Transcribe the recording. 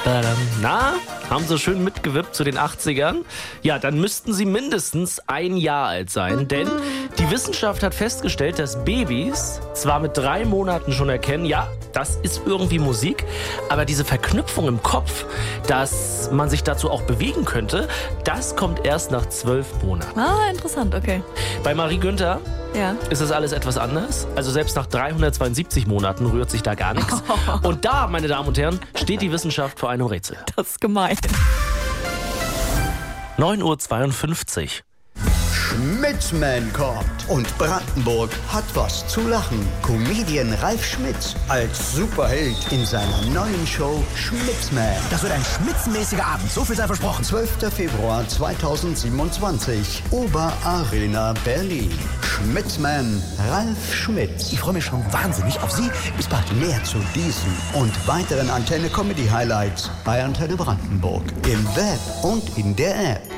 Na, haben Sie schön mitgewippt zu den 80ern? Ja, dann müssten Sie mindestens 1 Jahr alt sein, denn die Wissenschaft hat festgestellt, dass Babys zwar mit 3 Monaten schon erkennen, ja, das ist irgendwie Musik, aber diese Verknüpfung im Kopf, dass man sich dazu auch bewegen könnte, das kommt erst nach 12 Monaten. Ah, interessant, okay. Bei Marie Günther Ja. ist das alles etwas anders. Also selbst nach 372 Monaten rührt sich da gar nichts. Und da, meine Damen und Herren, steht die Wissenschaft vor einem Rätsel. Das ist gemein. 9:52 Uhr. Schmitzman kommt und Brandenburg hat was zu lachen. Comedian Ralf Schmitz als Superheld in seiner neuen Show Schmitzman. Das wird ein schmitzenmäßiger Abend, so viel sei versprochen. 12. Februar 2027, Oberarena Berlin. Schmitzman Ralf Schmitz. Ich freue mich schon wahnsinnig auf Sie. Bis bald. Mehr zu diesen und weiteren Antenne Comedy Highlights bei Antenne Brandenburg im Web und in der App.